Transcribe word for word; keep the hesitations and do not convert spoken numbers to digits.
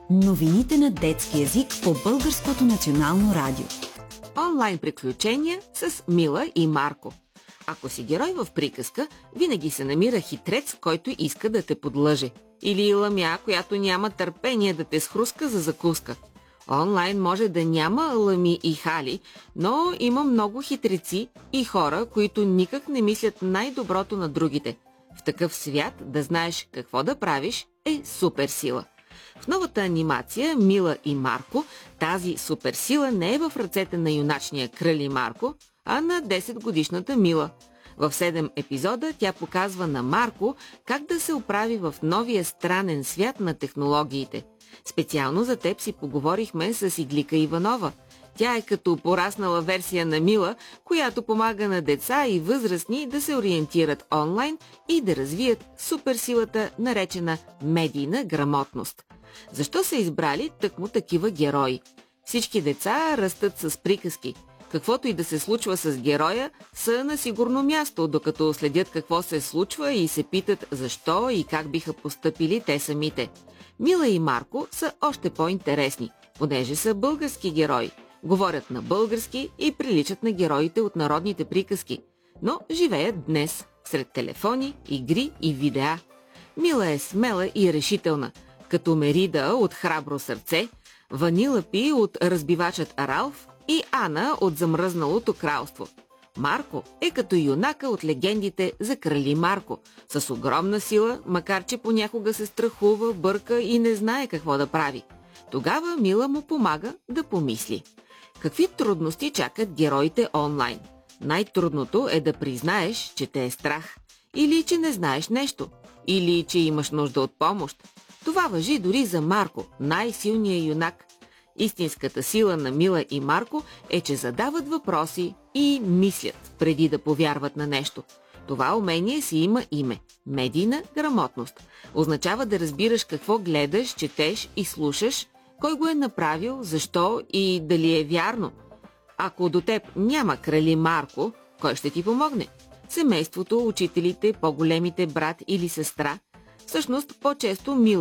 Новините на детски език по Българското национално радио. Онлайн приключения с Мила и Марко. Ако си герой в приказка, винаги се намира хитрец, който иска да те подлъже. Или ламя, която няма търпение да те схруска за закуска. Онлайн може да няма лами и хали, но има много хитреци и хора, които никак не мислят най-доброто на другите. В такъв свят да знаеш какво да правиш е суперсила. В новата анимация Мила и Марко тази суперсила не е в ръцете на юначния Крали Марко, а на десетгодишната Мила. В седем епизода тя показва на Марко как да се оправи в новия странен свят на технологиите. Специално за теб си поговорихме с Иглика Иванова. Тя е като пораснала версия на Мила, която помага на деца и възрастни да се ориентират онлайн и да развият суперсилата, наречена медийна грамотност. Защо са избрали тъкмо такива герои? Всички деца растат с приказки. Каквото и да се случва с героя, са на сигурно място, докато следят какво се случва и се питат защо и как биха постъпили те самите. Мила и Марко са още по-интересни, понеже са български герои. Говорят на български и приличат на героите от народните приказки, но живеят днес, сред телефони, игри и видеа. Мила е смела и решителна, като Мерида от Храбро сърце, Ванила Пи от Разбивачът Ралф и Ана от Замръзналото кралство. Марко е като юнака от легендите за Крали Марко, с огромна сила, макар че понякога се страхува, бърка и не знае какво да прави. Тогава Мила му помага да помисли. Какви трудности чакат героите онлайн? Най-трудното е да признаеш, че те е страх. Или че не знаеш нещо. Или че имаш нужда от помощ. Това важи дори за Марко, най-силния юнак. Истинската сила на Мила и Марко е, че задават въпроси и мислят, преди да повярват на нещо. Това умение си има име – медийна грамотност. Означава да разбираш какво гледаш, четеш и слушаш, кой го е направил, защо и дали е вярно. Ако до теб няма Крали Марко, кой ще ти помогне? Семейството, учителите, по-големите брат или сестра? Всъщност по-често Мила